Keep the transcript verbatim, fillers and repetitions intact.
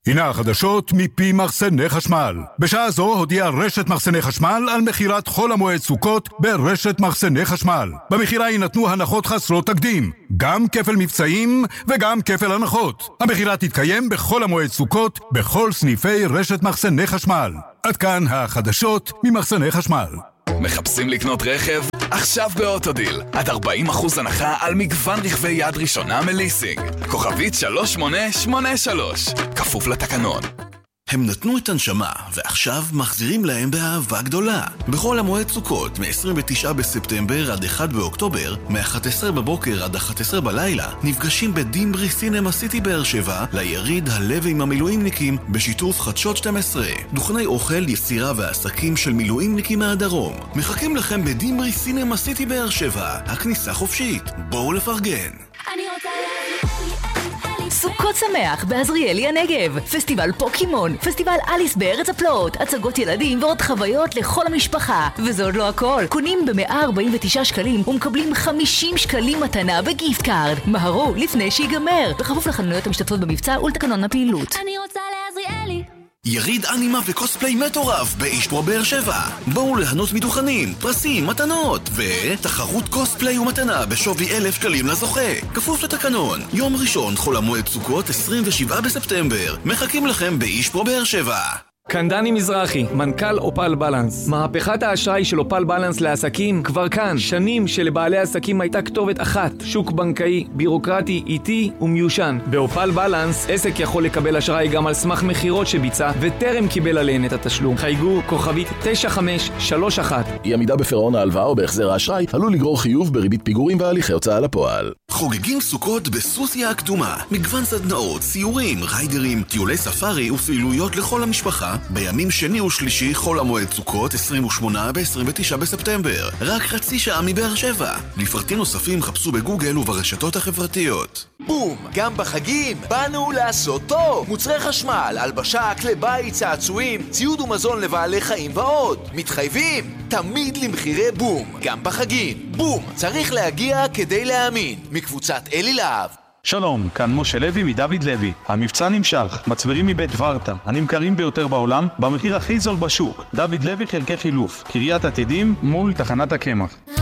הנה החדשות מפי מחסני חשמל. בשעה זו הודיעה רשת מחסני חשמל על מחירת חול המועד סוכות ברשת מחסני חשמל. במחירה יינתנו הנחות חסרות תקדים, גם כפל מבצעים וגם כפל הנחות. המחירה תתקיים בכל המועד סוכות בכל סניפי רשת מחסני חשמל. עד כאן החדשות ממחסני חשמל. מחפשים לקנות רכב? עכשיו באוטודיל עד ארבעים אחוז הנחה על מגוון רכבי יד ראשונה מליסינג. כוכבית שלוש שמונה שמונה שלוש, כפוף לתקנון. הם נתנו את הנשמה, ועכשיו מחזירים להם באהבה גדולה. בכל המועד סוכות, מ-עשרים ותשעה בספטמבר עד אחד באוקטובר, מ-אחת עשרה בבוקר עד אחת עשרה בלילה, נפגשים בדימברי סינמה סיטי באר שבע, ליריד הלב עם המילואימניקים, בשיתוף חדשות שתים עשרה. דוכני אוכל, יצירה ועסקים של מילואימניקים מהדרום. מחכים לכם בדימברי סינמה סיטי באר שבע. הכניסה חופשית. בואו לפרגן. אני רוצה להביא סוכות שמח בעזריאלי הנגב, פסטיבל פוקימון, פסטיבל אליס בארץ הפלאות, הצגות ילדים ועוד חוויות לכל המשפחה. וזה עוד לא הכל, קונים ב-מאה ארבעים ותשעה שקלים ומקבלים חמישים שקלים מתנה בגיפט קארד. מהרו לפני שיגמר, בכפוף לחנויות המשתתפות במבצע ולתקנון הפעילות. אני רוצה לעזריאלי. יריד אנימה וקוספליי מטורף באישפרו באר שבע. בואו להנות מדוכנים, פרסים, מתנות ותחרות קוספליי ומתנה בשווי אלף שקלים לזוכה. כפוף לתקנון. יום ראשון חול המועד סוכות עשרים ושבעה בספטמבר. מחכים לכם באישפרו באר שבע. כאן דני מזרחי, מנכ"ל אופל בלנס. מהפכת האשראי של אופל בלנס לעסקים כבר כאן. שנים שלבעלי עסקים הייתה כתובת אחת, שוק בנקאי, בירוקרטי, איטי ומיושן. באופל בלנס עסק יכול לקבל אשראי גם על סמך מחירות שביצע וטרם קיבל עליהן את התשלום. חייגו כוכבית תשע חמש שלוש אחת. אי עמידה בפירעון ההלוואה או בהחזר האשראי עלול לגרור חיוב בריבית פיגורים והליכי הוצאה לפועל. חוגגים סוכות בסוסיה הקדומה. מגוון סדנאות, סיורים, ריידרים, טיולי ספארי ופעילויות לכל המשפחה. בימים שני ושלישי חול המועד סוכות עשרים ושמונה ב-עשרים ותשעה בספטמבר. רק חצי שעה מבאר שבע. לפרטים נוספים חפשו בגוגל וברשתות החברתיות. בום! גם בחגים באנו לעשות טוב! מוצרי חשמל, הלבשה, כלי בית, צעצועים, ציוד ומזון לבעלי חיים ועוד. מתחייבים? תמיד למחירי בום. גם בחגים. בום! צריך להגיע כדי להאמין. מקבוצת אלי להב. שלום, כאן משה לוי מדוד לוי. המבצע נמשך, מצברים מבית ורטה, הנמכרים ביותר בעולם, במחיר הכי זול בשוק. דוד לוי חלקי חילוף, קריית עתידים מול תחנת הקמח.